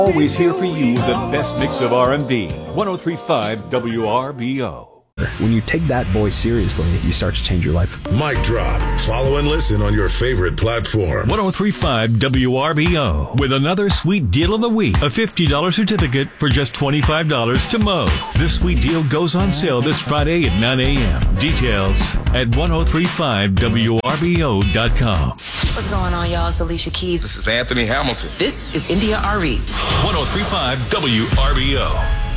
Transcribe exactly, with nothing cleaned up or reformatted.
Always here for you, the best mix of R and B. ten thirty-five W R B O. When you take that voice seriously, you start to change your life. Mic drop. Follow and listen on your favorite platform. ten thirty-five W R B O with another sweet deal of the week. A fifty dollars certificate for just twenty-five dollars to Moe. This sweet deal goes on sale this Friday at nine a.m. Details at ten thirty-five W R B O dot com. What's going on, y'all? It's Alicia Keys. This is Anthony Hamilton. This is India R E. ten thirty-five W R B O.